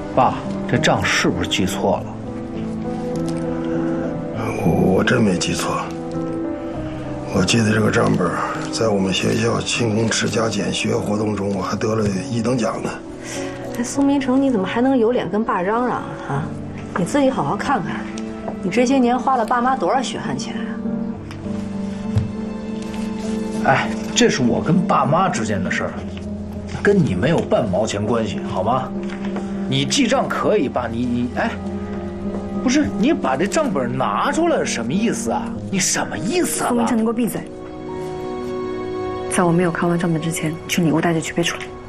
爸，这账是不是记错了？ 我真没记错。我记得这个账本，在我们学校勤工持家减学活动中，我还得了1等奖呢。 哎，宋明成，你怎么还能有脸跟爸嚷嚷啊？你自己好好看看，你这些年花了爸妈多少血汗钱啊！ 哎，这是我跟爸妈之间的事儿，跟你没有半毛钱关系，好吗？你记账可以吧？哎，不是你把这账本拿出来是什么意思啊？你什么意思啊？ 宋明成，你给我闭嘴！在我没有看完账本之前，去里屋带着去背出来。